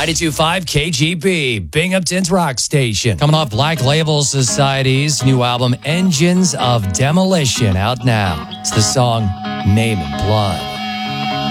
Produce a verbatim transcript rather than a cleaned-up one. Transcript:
ninety-two point five K G B, Binghamton's rock station. Coming off Black Label Society's new album, Engines of Demolition, out now. It's the song Name in Blood.